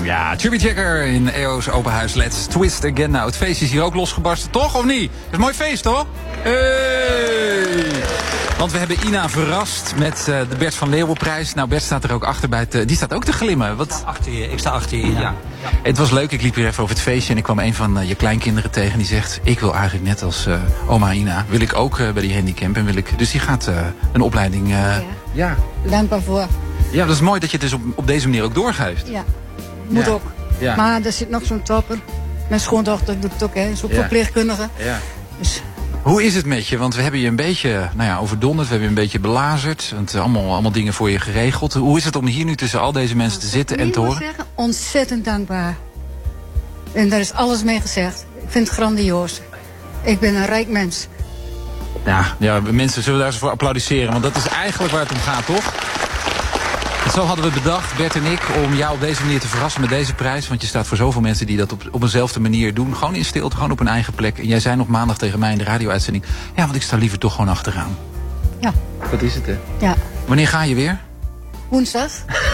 Ja, Chubby Checker in EO's Open Huis. Let's twist again. Nou, het feest is hier ook losgebarsten, toch? Of niet? Het is een mooi feest, toch? Hey! Want we hebben Ina verrast met de Bert van Leeuwenprijs. Nou, Bert staat er ook achter bij het... die staat ook te glimmen. Wat... Ik sta achter je, Ina. Ja. Het was leuk, ik liep hier even over het feestje en ik kwam een van je kleinkinderen tegen die zegt... ik wil eigenlijk net als oma Ina, wil ik ook bij die handicap en wil ik... Dus die gaat een opleiding... ja. Dankbaar voor. Ja, dat is mooi dat je het dus op deze manier ook doorgeeft. Ja, moet ook. Ja. Maar er zit nog zo'n topper. Mijn schoondochter doet het ook, hè. Is ook verpleegkundige. Ja. Dus... Hoe is het met je? Want we hebben je een beetje overdonderd, we hebben je een beetje belazerd. Want allemaal dingen voor je geregeld. Hoe is het om hier nu tussen al deze mensen te zitten en te horen? Ik moet zeggen, ontzettend dankbaar. En daar is alles mee gezegd. Ik vind het grandioos. Ik ben een rijk mens. Ja, mensen zullen daar eens voor applaudisseren. Want dat is eigenlijk waar het om gaat, toch? En zo hadden we bedacht, Bert en ik, om jou op deze manier te verrassen met deze prijs. Want je staat voor zoveel mensen die dat op eenzelfde manier doen. Gewoon in stilte, gewoon op een eigen plek. En jij zei nog maandag tegen mij in de radio-uitzending... ja, want ik sta liever toch gewoon achteraan. Ja. Dat is het, hè? Ja. Wanneer ga je weer? Woensdag.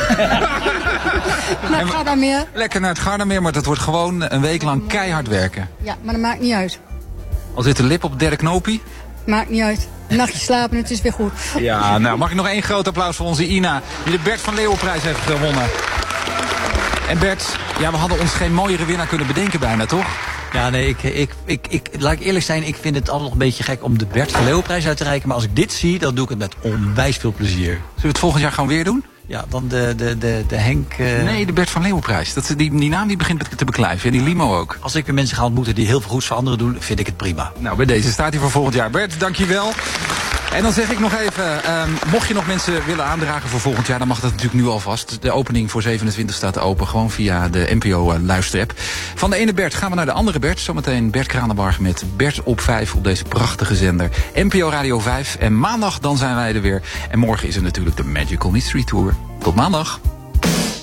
Naar het Gardameer. Lekker naar het Gardameer, maar dat wordt gewoon een week lang keihard werken. Ja, maar dat maakt niet uit. Al zit de lip op het derde knoopje? Maakt niet uit. Een nachtje slapen en het is weer goed. Ja, nou, mag ik nog één groot applaus voor onze Ina... die de Bert van Leeuwenprijs heeft gewonnen. En Bert, ja, we hadden ons geen mooiere winnaar kunnen bedenken bijna, toch? Ja, nee, laat ik eerlijk zijn, ik vind het altijd nog een beetje gek om de Bert van Leeuwenprijs uit te reiken. Maar als ik dit zie, dan doe ik het met onwijs veel plezier. Zullen we het volgend jaar gewoon weer doen? Ja, dan de Henk... Nee, de Bert van Leeuwenprijs. Die naam die begint te beklijven. En die limo ook. Als ik weer mensen ga ontmoeten die heel veel goeds voor anderen doen, vind ik het prima. Nou, bij deze staat hij voor volgend jaar. Bert, dankjewel. En dan zeg ik nog even, mocht je nog mensen willen aandragen voor volgend jaar... dan mag dat natuurlijk nu alvast. De opening voor 27 staat open, gewoon via de NPO-luisterapp. Van de ene Bert gaan we naar de andere Bert. Zometeen Bert Kranenbarg met Bert op 5 op deze prachtige zender. NPO Radio 5. En maandag dan zijn wij er weer. En morgen is er natuurlijk de Magical Mystery Tour. Tot maandag.